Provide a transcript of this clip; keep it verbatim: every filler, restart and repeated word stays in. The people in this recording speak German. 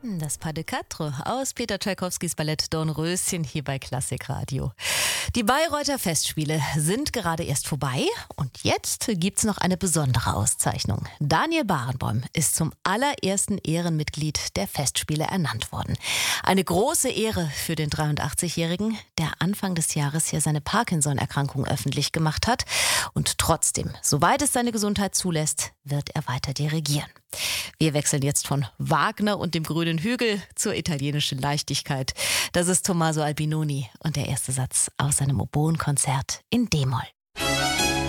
Das Pas de Quatre aus Peter Tschaikowskis Ballett Dornröschen hier bei Klassikradio. Die Bayreuther Festspiele sind gerade erst vorbei und jetzt gibt's noch eine besondere Auszeichnung. Daniel Barenboim ist zum allerersten Ehrenmitglied der Festspiele ernannt worden. Eine große Ehre für den dreiundachtzigjährigen, der Anfang des Jahres ja seine Parkinson-Erkrankung öffentlich gemacht hat. Und trotzdem, soweit es seine Gesundheit zulässt, wird er weiter dirigieren. Wir wechseln jetzt von Wagner und dem grünen Hügel zur italienischen Leichtigkeit. Das ist Tommaso Albinoni und der erste Satz aus seinem Oboenkonzert in D-Moll.